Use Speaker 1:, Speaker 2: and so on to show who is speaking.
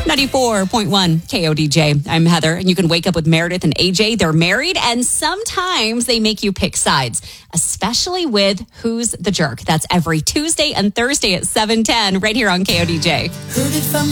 Speaker 1: 94.1 KODJ. I'm Heather, and you can wake up with Meredith and AJ. They're married, and sometimes they make you pick sides, especially with Who's the Jerk. That's every Tuesday and Thursday at 7:10 right here on KODJ.